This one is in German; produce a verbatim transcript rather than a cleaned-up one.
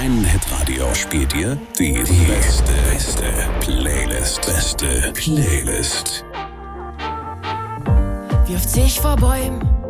Dein Hitradio spielt dir die, die beste, beste Playlist. Beste Playlist. Wirft sich vor Bäumen